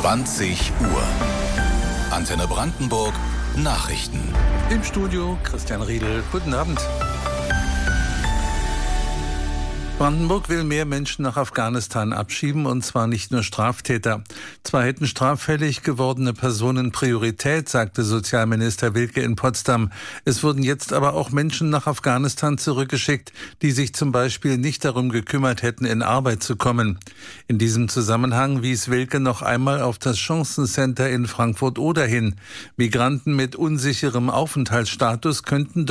20 Uhr. Antenne Brandenburg Nachrichten. Im Studio Christian Riedel. Guten Abend. Brandenburg will mehr Menschen nach Afghanistan abschieben, und zwar nicht nur Straftäter. Zwar hätten straffällig gewordene Personen Priorität, sagte Sozialminister Wilke in Potsdam. Es wurden jetzt aber auch Menschen nach Afghanistan zurückgeschickt, die sich zum Beispiel nicht darum gekümmert hätten, in Arbeit zu kommen. In diesem Zusammenhang wies Wilke noch einmal auf das Chancencenter in Frankfurt-Oder hin. Migranten mit unsicherem Aufenthaltsstatus könnten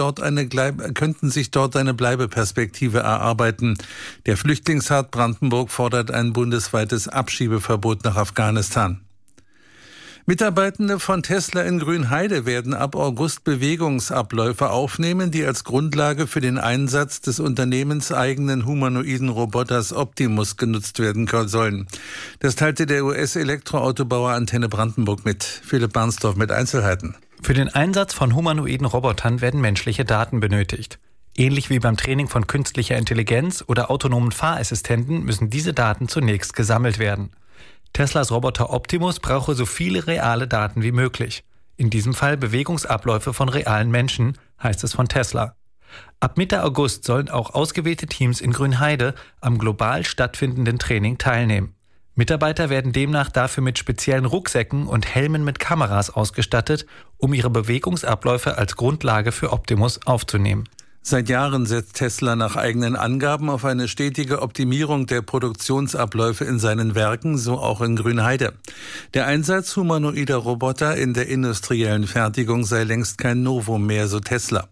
sich dort eine Bleibeperspektive erarbeiten. Der Flüchtlingsherd Brandenburg fordert ein bundesweites Abschiebeverbot nach Afghanistan. Mitarbeitende von Tesla in Grünheide werden ab August Bewegungsabläufe aufnehmen, die als Grundlage für den Einsatz des unternehmenseigenen humanoiden Roboters Optimus genutzt werden sollen. Das teilte der US-Elektroautobauer Antenne Brandenburg mit. Philipp Barnsdorf mit Einzelheiten. Für den Einsatz von humanoiden Robotern werden menschliche Daten benötigt. Ähnlich wie beim Training von künstlicher Intelligenz oder autonomen Fahrassistenten müssen diese Daten zunächst gesammelt werden. Teslas Roboter Optimus brauche so viele reale Daten wie möglich. In diesem Fall Bewegungsabläufe von realen Menschen, heißt es von Tesla. Ab Mitte August sollen auch ausgewählte Teams in Grünheide am global stattfindenden Training teilnehmen. Mitarbeiter werden demnach dafür mit speziellen Rucksäcken und Helmen mit Kameras ausgestattet, um ihre Bewegungsabläufe als Grundlage für Optimus aufzunehmen. Seit Jahren setzt Tesla nach eigenen Angaben auf eine stetige Optimierung der Produktionsabläufe in seinen Werken, so auch in Grünheide. Der Einsatz humanoider Roboter in der industriellen Fertigung sei längst kein Novum mehr, so Tesla.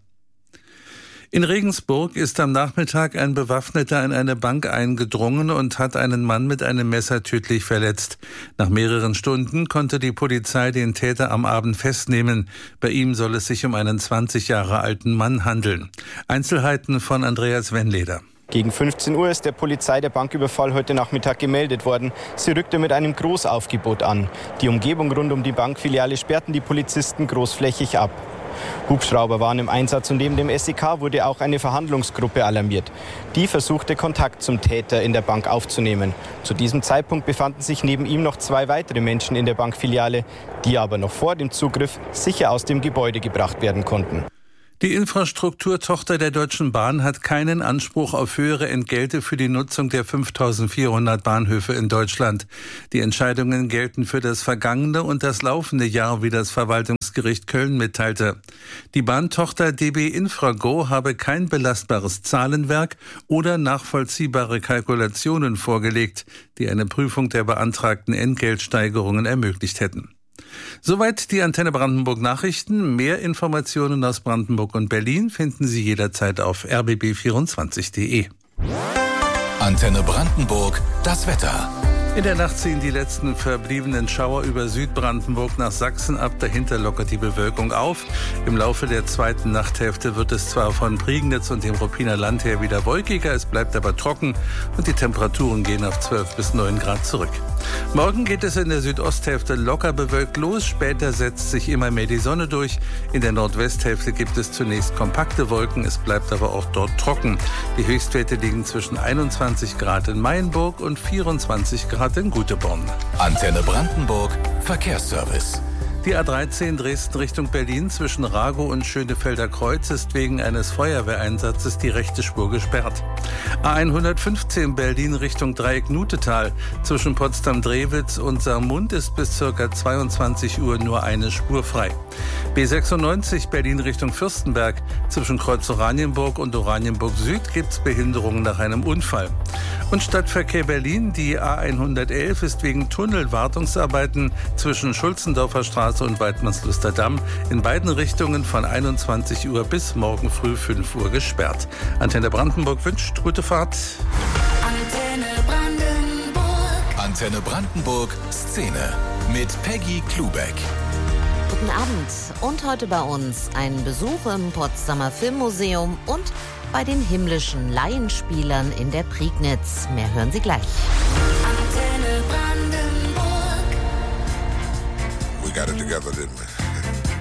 In Regensburg ist am Nachmittag ein Bewaffneter in eine Bank eingedrungen und hat einen Mann mit einem Messer tödlich verletzt. Nach mehreren Stunden konnte die Polizei den Täter am Abend festnehmen. Bei ihm soll es sich um einen 20 Jahre alten Mann handeln. Einzelheiten von Andreas Wenleder. Gegen 15 Uhr ist der Polizei der Banküberfall heute Nachmittag gemeldet worden. Sie rückte mit einem Großaufgebot an. Die Umgebung rund um die Bankfiliale sperrten die Polizisten großflächig ab. Hubschrauber waren im Einsatz und neben dem SEK wurde auch eine Verhandlungsgruppe alarmiert. Die versuchte, Kontakt zum Täter in der Bank aufzunehmen. Zu diesem Zeitpunkt befanden sich neben ihm noch 2 weitere Menschen in der Bankfiliale, die aber noch vor dem Zugriff sicher aus dem Gebäude gebracht werden konnten. Die Infrastrukturtochter der Deutschen Bahn hat keinen Anspruch auf höhere Entgelte für die Nutzung der 5.400 Bahnhöfe in Deutschland. Die Entscheidungen gelten für das vergangene und das laufende Jahr, wie das Verwaltungsgericht Köln mitteilte. Die Bahntochter DB Infrago habe kein belastbares Zahlenwerk oder nachvollziehbare Kalkulationen vorgelegt, die eine Prüfung der beantragten Entgeltsteigerungen ermöglicht hätten. Soweit die Antenne Brandenburg Nachrichten. Mehr Informationen aus Brandenburg und Berlin finden Sie jederzeit auf rbb24.de. Antenne Brandenburg, das Wetter. In der Nacht ziehen die letzten verbliebenen Schauer über Südbrandenburg nach Sachsen ab. Dahinter lockert die Bewölkung auf. Im Laufe der zweiten Nachthälfte wird es zwar von Prignitz und dem Ruppiner Land her wieder wolkiger, es bleibt aber trocken und die Temperaturen gehen auf 12 bis 9 Grad zurück. Morgen geht es in der Südosthälfte locker bewölkt los. Später setzt sich immer mehr die Sonne durch. In der Nordwesthälfte gibt es zunächst kompakte Wolken. Es bleibt aber auch dort trocken. Die Höchstwerte liegen zwischen 21 Grad in Mayenburg und 24 Grad in Guteborn. Antenne Brandenburg Verkehrsservice. Die A13 Dresden Richtung Berlin zwischen Ragow und Schönefelder Kreuz ist wegen eines Feuerwehreinsatzes die rechte Spur gesperrt. A115 Berlin Richtung Dreieck Nutetal zwischen Potsdam-Drewitz und Saarmund ist bis ca. 22 Uhr nur eine Spur frei. B96 Berlin Richtung Fürstenberg zwischen Kreuz Oranienburg und Oranienburg Süd gibt es Behinderungen nach einem Unfall. Und Stadtverkehr Berlin, die A111 ist wegen Tunnelwartungsarbeiten zwischen Schulzendorfer Straße und Weidmannsluster Damm in beiden Richtungen von 21 Uhr bis morgen früh 5 Uhr gesperrt. Antenne Brandenburg wünscht gute Fahrt. Antenne Brandenburg. Antenne Brandenburg Szene mit Peggy Klubeck. Guten Abend und heute bei uns ein Besuch im Potsdamer Filmmuseum und bei den himmlischen Laienspielern in der Prignitz. Mehr hören Sie gleich. Antenne Brandenburg. We got it together, didn't we?